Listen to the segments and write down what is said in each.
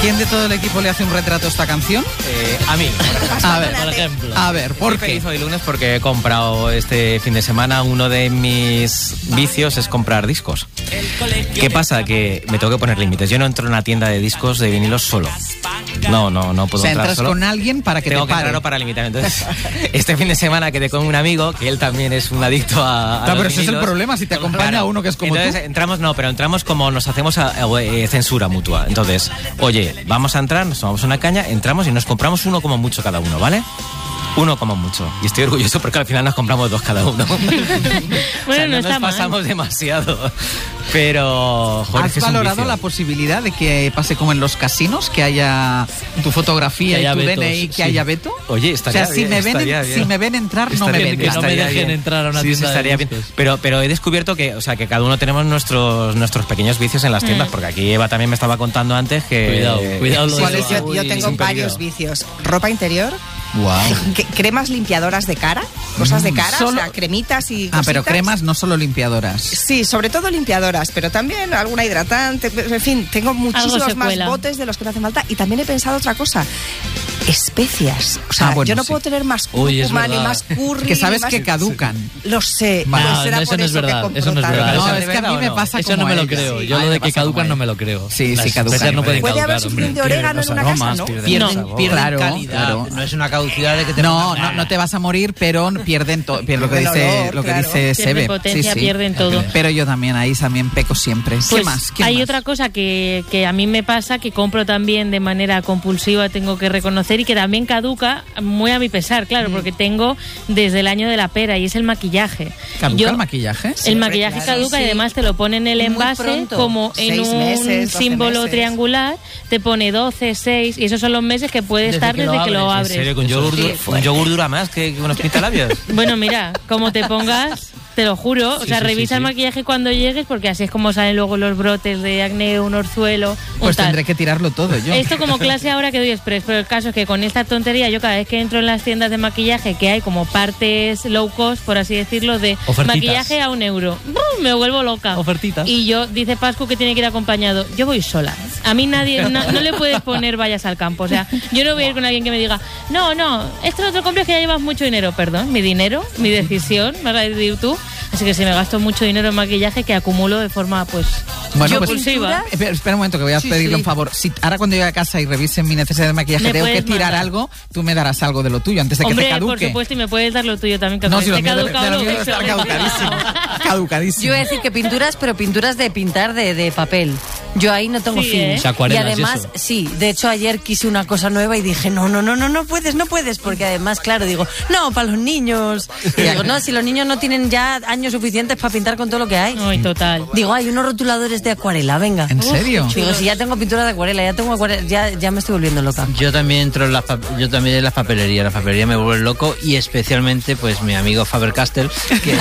¿Quién de todo el equipo le hace un retrato a esta canción? A mí, A ver, por ejemplo. A ver, ¿por Estoy qué? feliz hoy lunes porque he comprado este fin de semana. Uno de mis vicios es comprar discos. ¿Qué pasa? Que me tengo que poner límites. Yo no entro en una tienda de discos de vinilos solo. No puedo O sea, entrar entras solo. con alguien para que Tengo te que pare. entrar para limitar. Entonces, este fin de semana quedé con un amigo que él también es un adicto a Claro, los pero ese es el vinilos. problema, si te acompaña Claro. uno que es como Entonces, tú. entramos como nos hacemos censura mutua. Entonces, oye, vamos a entrar, nos tomamos una caña, entramos y nos compramos uno como mucho cada uno, ¿vale? Uno como mucho. Y estoy orgulloso porque al final nos compramos dos cada uno. Bueno, no nos está mal. pasamos demasiado. Pero, joder, ¿Has que es un valorado vicio. la posibilidad de que pase como en los casinos, que haya tu fotografía Que y haya tu vetos, DNI, que sí. haya veto? Oye, O estaría sea, si bien, me ven, estaría bien. si me ven entrar, no me Estaría ven. bien, Que no me estaría dejen bien. entrar a una Sí, tienda de estaría bien. discos. Pero he descubierto que, o sea, que cada uno tenemos nuestros pequeños vicios en las tiendas, porque aquí Eva también me estaba contando antes que... Cuidado lo de ¿Cuál eso. es? Yo tengo sin varios peligro. vicios. Ropa interior, Wow. cremas limpiadoras de cara, cosas de cara, Solo- o sea, cremitas y Ah, pero cositas. cremas, no solo limpiadoras. Sí, sobre todo limpiadoras, pero también alguna hidratante. En fin, tengo muchísimos se más cuela. botes de los que me hacen falta. Y también he pensado otra cosa. Especias. O sea, bueno, yo no sí. puedo tener más Uy, es cúrcuma ni verdad. más curry. Que sabes ni más- que caducan. Lo sé. Vale. pues No, será eso por no es que verdad, compro eso no es tanto. verdad. No, ¿Eso es de que a verdad mí o me no? pasa Eso como no me a lo ella. creo. Sí. Yo A mí lo me de que pasa como caducan a no ella. me lo creo. Sí, Las sí, caducan. especias no pueden Puede haber caducar, su fin de hombre. orégano en una No, casa, más ¿no? pierden No. sabor. Claro, calidad. claro. No es una caducidad de que te No, pongan- no te vas a morir, pero pierden lo que El dice, olor, lo que claro. dice Pierden Sebe. potencia, pierden todo. Pero yo también ahí también peco siempre. ¿Qué Pues más? ¿Qué hay más? otra cosa que a mí me pasa, que compro también de manera compulsiva, tengo que reconocer, y que también caduca muy a mi pesar, claro, porque tengo desde el año de la pera, y es el maquillaje. ¿Caduca Yo- el maquillaje? El maquillaje claro. caduca, Sí. y además te lo pone en el Muy envase pronto. como en 6 un meses, 12 símbolo meses. triangular, te pone 12, 6, y esos son los meses que puede Desde estar que lo desde que lo abres. ¿En serio? abres. ¿Con yogur, Sí, un yogur dura más que unos pintalabios? Bueno, mira, como te pongas, te lo juro, o sea, sí, revisa sí, el sí. maquillaje cuando llegues, porque así es como salen luego los brotes de acné, un orzuelo, un Pues tal. tendré que tirarlo todo yo. Esto como clase ahora que doy express, pero el caso es que con esta tontería yo cada vez que entro en las tiendas de maquillaje, que hay como partes low cost, por así decirlo, de Ofertitas. maquillaje a €1, me vuelvo loca. Ofertitas. Y yo, dice Pascu que tiene que ir acompañado, yo voy sola. A mí nadie, no le puedes poner vayas al campo, o sea, yo no voy a ir con alguien que me diga, no, esto no te lo compres que ya llevas mucho dinero, perdón, mi dinero, mi decisión, me vas a decir tú. Así que si me gasto mucho dinero en maquillaje, que acumulo de forma, pues, Bueno, pues compulsiva. espera un momento que voy a pedirle un favor. Si ahora cuando llegue a casa y revise mi necesidad de maquillaje Me tengo que puedes tirar mandar. algo, tú me darás algo de lo tuyo antes de que Hombre, te caduque. por supuesto, y me puedes dar lo tuyo también, que No, aunque si lo esté mío debe caducado, lo estar uso. caducadísimo. Caducadísimo. Yo iba a decir que pinturas, pero pinturas de pintar de papel. Yo ahí no tengo Sí, fin. ¿eh? O sea, Y acuarelas y además, eso. sí, de hecho ayer quise una cosa nueva y dije, no puedes, porque además, claro, digo, no, para los niños. Y digo, no, si los niños no tienen ya años suficientes para pintar con todo lo que hay. Ay, total. Digo, hay unos rotuladores de acuarela, venga. ¿En serio? Digo, si ya tengo pintura de acuarela, ya me estoy volviendo loca. Yo también entro en las papelerías. Las papelerías me vuelven loco y especialmente pues mi amigo Faber-Castell que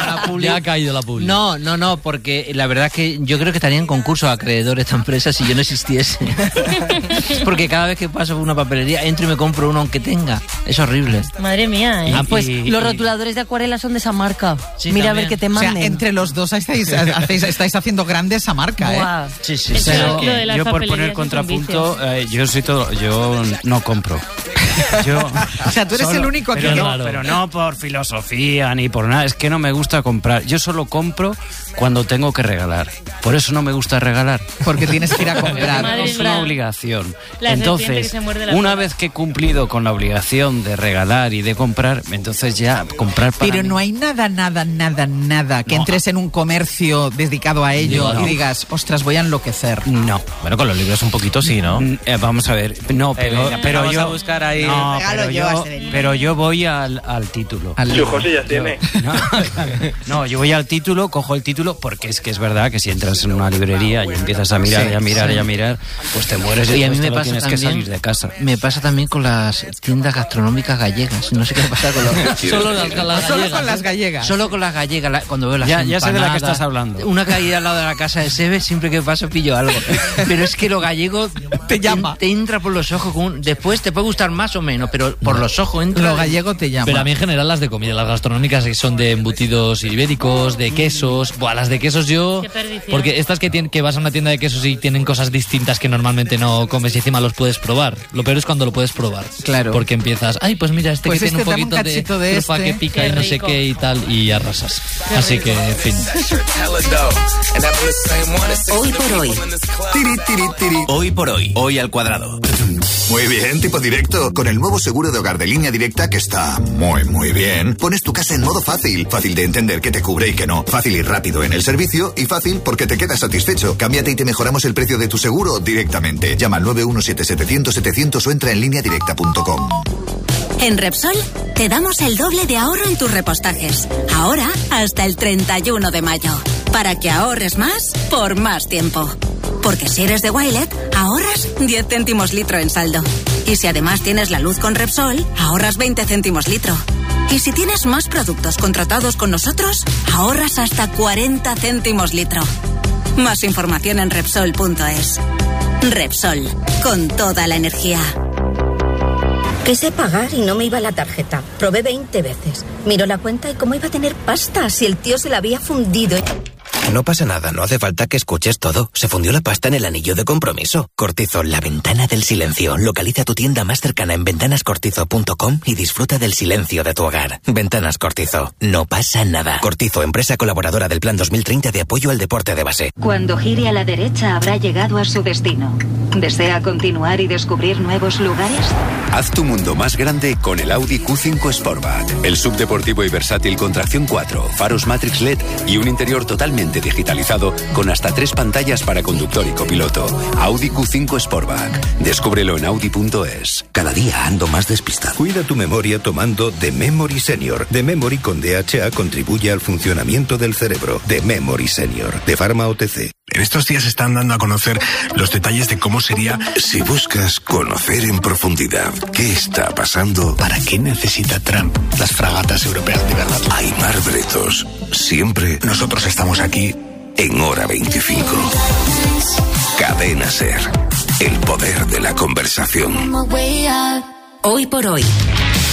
Ya ha caído la publi. No, porque la verdad es que yo creo que estaría en concurso acreedores esta empresa si yo no existiese. Porque cada vez que paso por una papelería entro y me compro uno aunque tenga. Es horrible. Madre mía, ¿eh? Ah, pues los rotuladores de acuarela son de esa marca. Sí, Mira a también. ver qué te O sea, manden. entre los dos estáis haciendo grande esa marca, ¿eh? Buah. Sí. Eso Pero- lo de las Yo por papelerías poner es un contrapunto, yo no compro. Yo O sea, tú eres el único aquí pero que... no, Claro. pero no por filosofía ni por nada, es que no me gusta comprar. Yo solo compro cuando tengo que regalar. Por eso no me gusta regalar. Porque tienes que ir a comprar. Madre Es una mía. obligación. La serpiente Entonces, que se muerde la una cola. vez que he cumplido con la obligación de regalar y de comprar, entonces ya comprar para Pero mí. no hay nada que No. entres en un comercio dedicado a ello No. y digas, ostras, voy a enloquecer. No. Bueno, con los libros un poquito sí, ¿no? Vamos a ver. No, pero, venga, pero vamos yo a buscar ahí- No, Regalo pero yo a yo, este de- pero yo voy al título. Al- Lujoso ya tiene. No, yo voy al título, cojo el título, porque es que es verdad que si entras en una librería y empiezas a mirar Sí, y a mirar sí. y a mirar, pues te mueres Y a mí después me te lo pasa tienes también, que salir de casa. Me pasa también con las tiendas gastronómicas gallegas. No sé qué pasa con los... Solo las Solo gallegas. con las gallegas. Solo con las gallegas, cuando veo las Ya sé de la que empanadas, estás hablando. Una caída al lado de la casa de Sebe, siempre que paso pillo algo. Pero es que lo gallego Te llama. te entra por los ojos. Después te puede gustar más más o menos, pero por los ojos entra. Lo gallego te llama. Pero a mí en general las de comida, las gastronómicas que son de embutidos ibéricos, de quesos. Buah, las de quesos yo... Qué perdición. Porque estas que vas a una tienda de quesos y tienen cosas distintas que normalmente no comes y encima los puedes probar. Lo peor es cuando lo puedes probar. Claro. Porque empiezas, ay, pues mira, Pues que tiene este, un poquito dame un cachito de trufa este. que pica Qué y no sé rico. qué y tal, y arrasas. Así que, en fin. Hoy por hoy. Tiri, tiri, tiri. Hoy por hoy, hoy al cuadrado. Muy bien, tipo directo. Con el nuevo seguro de hogar de Línea Directa, que está muy bien, pones tu casa en modo fácil. Fácil de entender qué te cubre y qué no. Fácil y rápido en el servicio y fácil porque te quedas satisfecho. Cámbiate y te mejoramos el precio de tu seguro directamente. Llama al 917-700-700 o entra en lineadirecta.com. En Repsol te damos el doble de ahorro en tus repostajes. Ahora hasta el 31 de mayo. Para que ahorres más por más tiempo. Porque si eres de Wilet, ahorras 10 céntimos litro en saldo. Y si además tienes la luz con Repsol, ahorras 20 céntimos litro. Y si tienes más productos contratados con nosotros, ahorras hasta 40 céntimos litro. Más información en Repsol.es. Repsol, con toda la energía. Quise pagar y no me iba la tarjeta. Probé 20 veces. Miro la cuenta y cómo iba a tener pasta si el tío se la había fundido. No pasa nada, no hace falta que escuches todo. Se fundió la pasta en el anillo de compromiso. Cortizo, la ventana del silencio. Localiza tu tienda más cercana en ventanascortizo.com y disfruta del silencio de tu hogar. Ventanas Cortizo, no pasa nada. Cortizo, empresa colaboradora del Plan 2030 de apoyo al deporte de base. Cuando gire a la derecha habrá llegado a su destino. ¿Desea continuar y descubrir nuevos lugares? Haz tu mundo más grande con el Audi Q5 Sportback. El subdeportivo y versátil con tracción 4, faros Matrix LED y un interior totalmente digitalizado con hasta 3 pantallas para conductor y copiloto. Audi Q5 Sportback. Descúbrelo en Audi.es. Cada día ando más despistado. Cuida tu memoria tomando The Memory Senior. The Memory con DHA contribuye al funcionamiento del cerebro. The Memory Senior, de Pharma OTC. En estos días están dando a conocer los detalles de cómo sería... Si buscas conocer en profundidad qué está pasando... ¿Para qué necesita Trump las fragatas europeas de verdad? Aimar Bretos, siempre... Nosotros estamos aquí en Hora 25. Cadena SER, el poder de la conversación. Hoy por hoy.